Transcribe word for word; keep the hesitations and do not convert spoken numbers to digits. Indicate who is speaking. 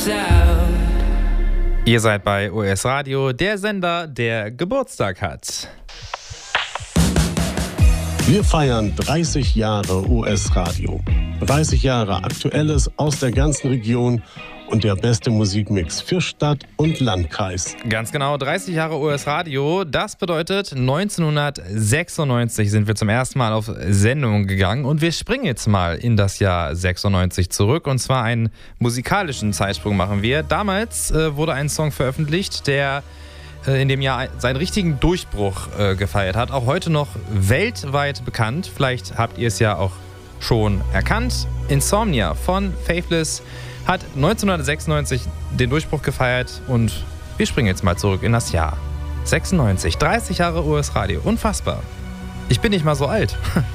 Speaker 1: sound.
Speaker 2: Ihr seid bei O S Radio, der Sender, der Geburtstag hat.
Speaker 3: Wir feiern dreißig Jahre O S Radio. dreißig Jahre Aktuelles aus der ganzen Region und der beste Musikmix für Stadt und Landkreis.
Speaker 2: Ganz genau, dreißig Jahre O S Radio. Das bedeutet, neunzehnhundertsechsundneunzig sind wir zum ersten Mal auf Sendung gegangen und wir springen jetzt mal in das Jahr sechsundneunzig zurück, und zwar einen musikalischen Zeitsprung machen wir. Damals äh, wurde ein Song veröffentlicht, der äh, in dem Jahr seinen richtigen Durchbruch äh, gefeiert hat. Auch heute noch weltweit bekannt. Vielleicht habt ihr es ja auch schon erkannt. Insomnia von Faithless hat neunzehnhundertsechsundneunzig den Durchbruch gefeiert und wir springen jetzt mal zurück in das Jahr sechsundneunzig. dreißig Jahre O S Radio. Unfassbar. Ich bin nicht mal so alt.